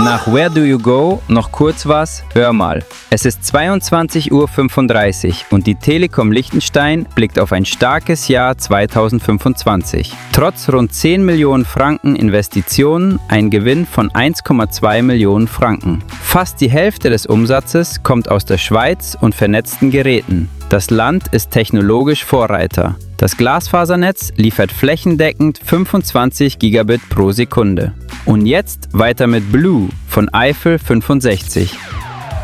Nach Where Do You Go noch kurz was, hör mal. Es ist 22:35 Uhr und die Telekom Liechtenstein blickt auf ein starkes Jahr 2025. Trotz rund 10 Millionen Franken Investitionen ein Gewinn von 1,2 Millionen Franken. Fast die Hälfte des Umsatzes kommt aus der Schweiz und vernetzten Geräten. Das Land ist technologisch Vorreiter. Das Glasfasernetz liefert flächendeckend 25 Gigabit pro Sekunde. Und jetzt weiter mit Blue von Eiffel 65.